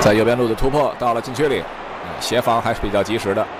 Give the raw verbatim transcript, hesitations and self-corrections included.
在右边路的突破到了禁区里，协防还是比较及时的。